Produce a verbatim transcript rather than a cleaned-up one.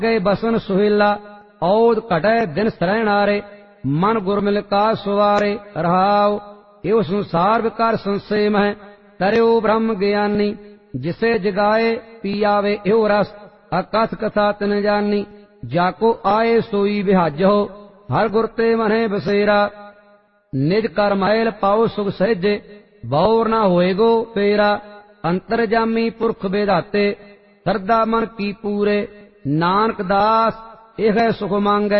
गए बसन सुहेला औद घटै दिन सरहणारे मन गुरमिल का सुवारे रहाओ एव संसार विकार संशय मह तरयो ब्रह्म ज्ञानी जिसे जगाए पियावे एव रस अकथ कथा तिन जानी जाको आए सोई बिहाजो हर गुर ते मने बसेरा निज कर मैल पाओ सुख सहजे बौर न होएगो पेरा अंतरजामी पुरख बेधाते सरदा मन की पूरे नानक दास एह सुख मांगे